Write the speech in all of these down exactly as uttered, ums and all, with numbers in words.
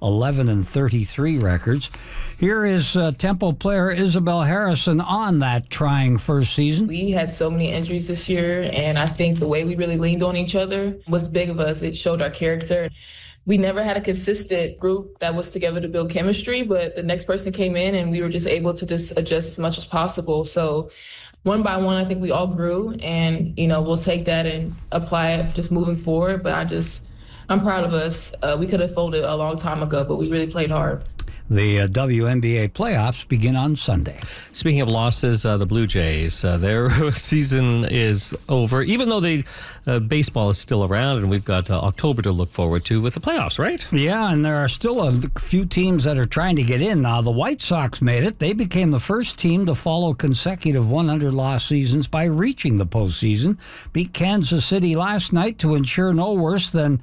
eleven and thirty-three records. Here is uh, Temple player Isabel Harrison on that trying first season. We had so many injuries this year, and I think the way we really leaned on each other was big of us. It showed our character. We never had a consistent group that was together to build chemistry, but the next person came in and we were just able to just adjust as much as possible. So one by one, I think we all grew, and, you know, we'll take that and apply it just moving forward. But I just, I'm proud of us. Uh, we could have folded a long time ago, but we really played hard. The uh, W N B A playoffs begin on Sunday. Speaking of losses, uh, the Blue Jays, uh, their season is over, even though they uh, baseball is still around, and we've got uh, October to look forward to with the playoffs, right? Yeah, and there are still a few teams that are trying to get in. Now, the White Sox made it. They became the first team to follow consecutive one hundred loss seasons by reaching the postseason. Beat Kansas City last night to ensure no worse than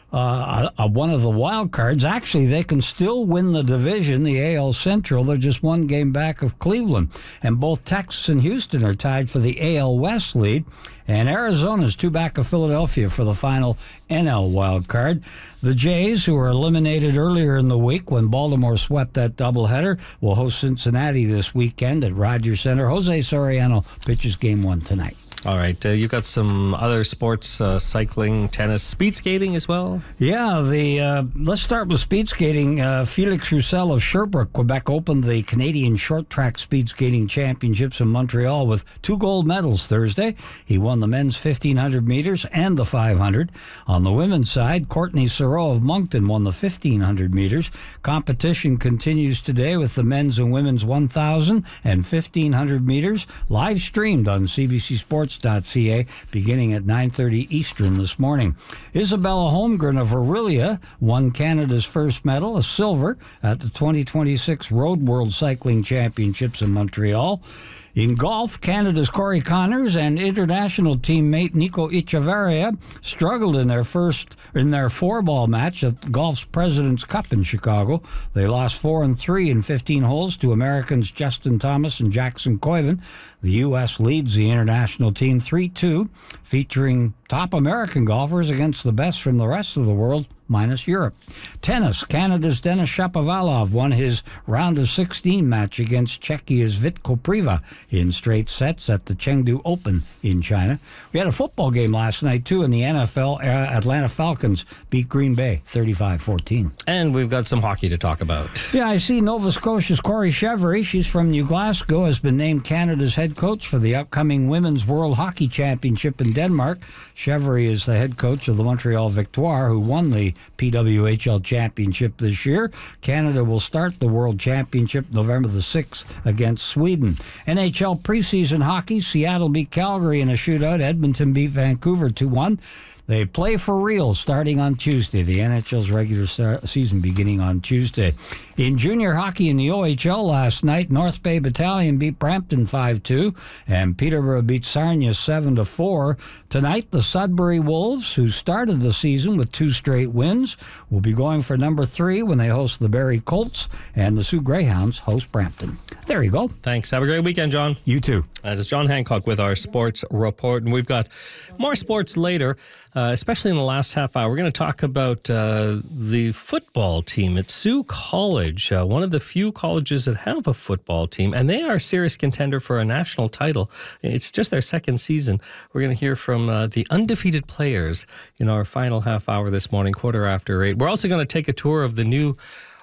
Uh, uh, one of the wild cards. Actually, they can still win the division, the A L Central. They're just one game back of Cleveland. And both Texas and Houston are tied for the A L West lead. And Arizona's two back of Philadelphia for the final N L wild card. The Jays, who were eliminated earlier in the week when Baltimore swept that doubleheader, will host Cincinnati this weekend at Rogers Center. Jose Soriano pitches game one tonight. All right, uh, you've got some other sports, uh, cycling, tennis, speed skating as well? Yeah, the uh, let's start with speed skating. Uh, Felix Roussel of Sherbrooke, Quebec, opened the Canadian Short Track Speed Skating Championships in Montreal with two gold medals Thursday. He won the men's fifteen hundred meters and the five hundred. On the women's side, Courtney Sereau of Moncton won the fifteen hundred meters. Competition continues today with the men's and women's one thousand and fifteen hundred meters, live streamed on C B C Sports dot C A beginning at nine thirty Eastern this morning. Isabella Holmgren of Aurelia won Canada's first medal, a silver, at the twenty twenty-six Road World Cycling Championships in Montreal. In golf, Canada's Corey Connors and international teammate Nico Echeverria struggled in their first in their four-ball match at golf's President's Cup in Chicago. They lost four and three in fifteen holes to Americans Justin Thomas and Jackson Coyven. The U S leads the international team three two, featuring top American golfers against the best from the rest of the world, minus Europe. Tennis, Canada's Denis Shapovalov won his round of sixteen match against Czechia's Vít Kopriva in straight sets at the Chengdu Open in China. We had a football game last night, too, in the N F L. Uh, Atlanta Falcons beat Green Bay thirty-five fourteen. And we've got some hockey to talk about. Yeah, I see Nova Scotia's Corey Chevery, she's from New Glasgow, has been named Canada's head coach for the upcoming Women's World Hockey Championship in Denmark. Chevery is the head coach of the Montreal Victoire, who won the P W H L Championship this year. Canada will start the World Championship November the sixth against Sweden. N H L preseason hockey, Seattle beat Calgary in a shootout. Edmonton beat Vancouver two one. They play for real starting on Tuesday. The N H L's regular season beginning on Tuesday. In junior hockey in the O H L last night, North Bay Battalion beat Brampton five two, and Peterborough beat Sarnia seven to four. Tonight, the Sudbury Wolves, who started the season with two straight wins, will be going for number three when they host the Barrie Colts, and the Sioux Greyhounds host Brampton. There you go. Thanks. Have a great weekend, John. You too. That is John Hancock with our sports report, and we've got more sports later. Uh, especially in the last half hour. We're going to talk about uh, the football team at Sioux College, uh, one of the few colleges that have a football team, and they are a serious contender for a national title. It's just their second season. We're going to hear from uh, the undefeated players in our final half hour this morning, quarter after eight. We're also going to take a tour of the new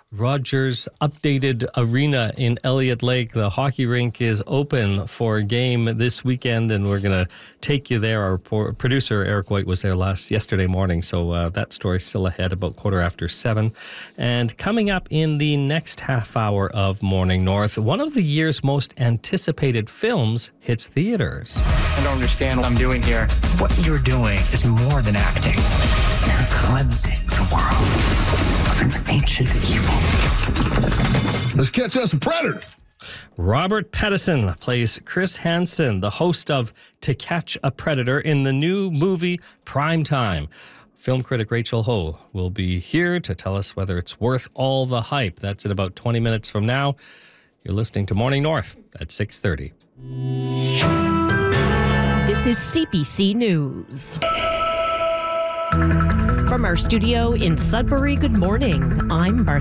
Rogers updated arena in Elliott Lake. The hockey rink is open for a game this weekend, and we're going to take you there. Our producer, Eric White, was there last yesterday morning, so uh, that story's still ahead, about quarter after seven. And coming up in the next half hour of Morning North, one of the year's most anticipated films hits theaters. I don't understand what I'm doing here. What you're doing is more than acting. You're cleansing the world of an ancient evil. Let's catch us a predator. Robert Pattinson plays Chris Hansen, the host of To Catch a Predator in the new movie Prime Time. Film critic Rachel Ho will be here to tell us whether it's worth all the hype. That's in about twenty minutes from now. You're listening to Morning North at six thirty. This is C B C News. From our studio in Sudbury, good morning. I'm Martha.